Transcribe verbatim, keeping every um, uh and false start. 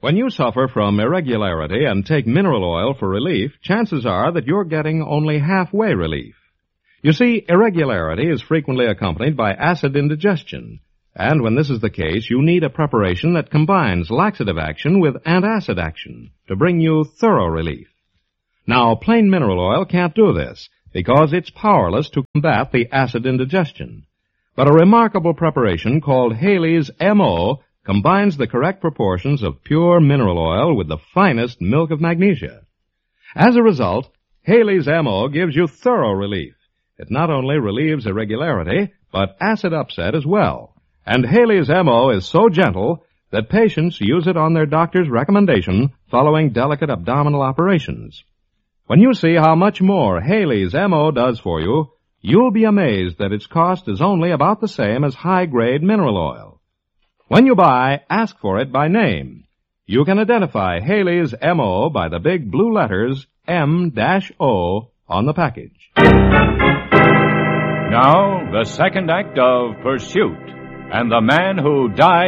When you suffer from irregularity and take mineral oil for relief, chances are that you're getting only halfway relief. You see, irregularity is frequently accompanied by acid indigestion, and when this is the case, you need a preparation that combines laxative action with antacid action to bring you thorough relief. Now, plain mineral oil can't do this because it's powerless to combat the acid indigestion. But a remarkable preparation called Haley's M O combines the correct proportions of pure mineral oil with the finest milk of magnesia. As a result, Haley's M O gives you thorough relief. It not only relieves irregularity, but acid upset as well. And Haley's M O is so gentle that patients use it on their doctor's recommendation following delicate abdominal operations. When you see how much more Haley's M O does for you, you'll be amazed that its cost is only about the same as high-grade mineral oil. When you buy, ask for it by name. You can identify Haley's M O by the big blue letters M O on the package. Now, the second act of Pursuit, and the man who died